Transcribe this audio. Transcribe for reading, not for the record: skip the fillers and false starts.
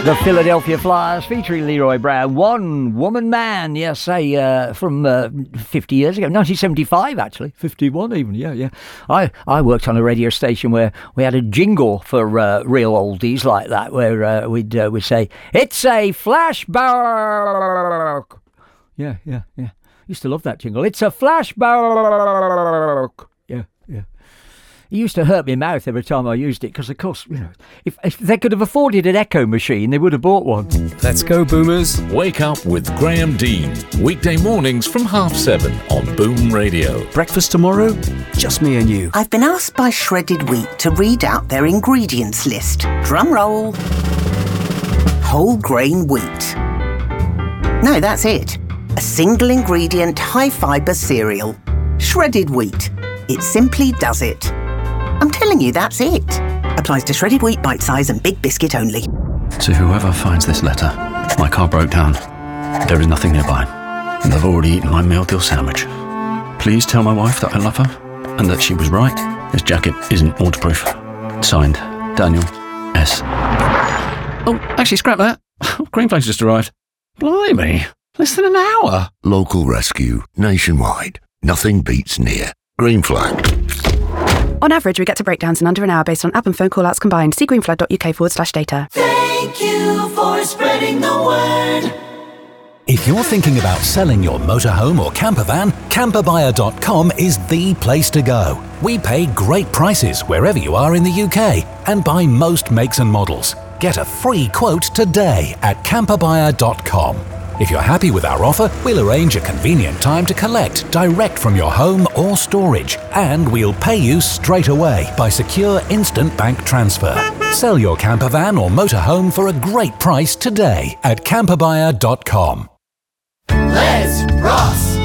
The Philadelphia Flyers featuring Leroy Brown, One Woman Man, yes, from 50 years ago, 1975 actually, 51 even, yeah. I worked on a radio station where we had a jingle for real oldies like that, where we'd say, it's a flashback. Yeah. Used to love that jingle. It's a flashback. Yeah. It used to hurt my mouth every time I used it because, of course, if they could have afforded an echo machine, they would have bought one. Let's go, Boomers. Wake up with Graham Dean. Weekday mornings from 7:30 on Boom Radio. Breakfast tomorrow? Just me and you. I've been asked by Shredded Wheat to read out their ingredients list. Drum roll. Whole grain wheat. No, that's it. A single ingredient, high fibre cereal. Shredded wheat. It simply does it. I'm telling you, that's it. Applies to shredded wheat, bite size and big biscuit only. To whoever finds this letter, my car broke down. There is nothing nearby, and I've already eaten my meal deal sandwich. Please tell my wife that I love her, and that she was right. This jacket isn't waterproof. Signed, Daniel S. Oh, actually, scrap that. Greenflags just arrived. Blimey, less than an hour. Local rescue, nationwide. Nothing beats near. Green Flag. On average, we get to breakdowns in under an hour based on app and phone call-outs combined. See greenflag.uk/data. Thank you for spreading the word. If you're thinking about selling your motorhome or camper van, camperbuyer.com is the place to go. We pay great prices wherever you are in the UK and buy most makes and models. Get a free quote today at camperbuyer.com. If you're happy with our offer, we'll arrange a convenient time to collect direct from your home or storage, and we'll pay you straight away by secure instant bank transfer. Sell your camper van or motorhome for a great price today at camperbuyer.com. Let's Ross.